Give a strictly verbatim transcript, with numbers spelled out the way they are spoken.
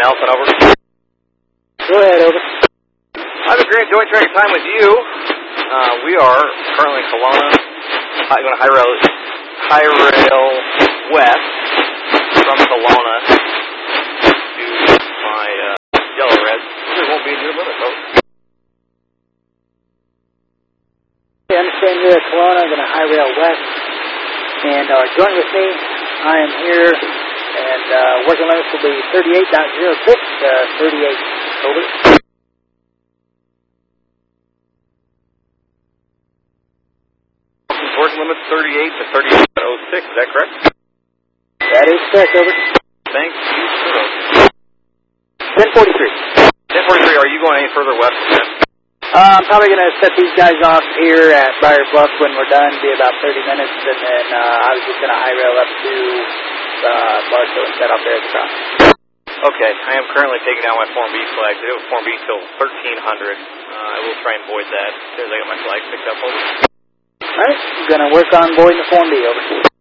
Nelson, over. Go ahead, over. I've been great enjoying training time with you. Uh, we are currently in Kelowna. I'm going to high rail, high rail west from Kelowna to my uh, yellow red. There won't be a new limit, though. I understand you're at Kelowna. I'm going to high rail west. And uh, join with me. I am here, and uh, working limits will be thirty-eight point zero six to thirty-eight. Over. Working limits thirty-eight to thirty-eight point oh six, is that correct? That is correct, over. Thank you, sir. ten forty-three. ten forty-three, are you going any further west from that? Uh, I'm probably going to set these guys off here at Briar Bluff when we're done, be about thirty minutes, and then uh, I was just going to high rail up to uh, Barstow and set off there at the crossing. Okay, I am currently taking down my Form B flag. I do have Form B till thirteen hundred. Uh, I will try and void that as soon as I get my flag picked up. Over. All right, I'm going to work on voiding the Form B, over.